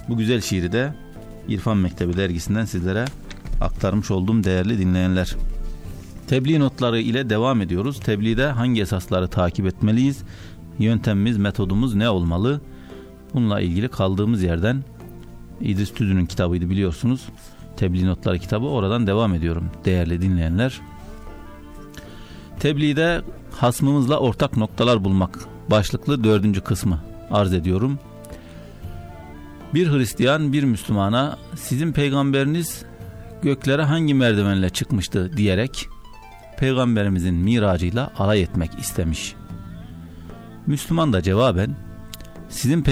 Bu güzel şiiri de İrfan Mektebi dergisinden sizlere aktarmış olduğum değerli dinleyenler. Tebliğ notları ile devam ediyoruz. Tebliğde hangi esasları takip etmeliyiz? Yöntemimiz, metodumuz ne olmalı? Bununla ilgili kaldığımız yerden İdris Tüzün'ün kitabıydı biliyorsunuz. Tebliğ notları kitabı, oradan devam ediyorum değerli dinleyenler. Tebliğde hasmımızla ortak noktalar bulmak başlıklı 4. kısmı arz ediyorum. Bir Hristiyan bir Müslümana sizin peygamberiniz göklere hangi merdivenle çıkmıştı diyerek peygamberimizin miracıyla alay etmek istemiş. Müslüman da cevaben sizin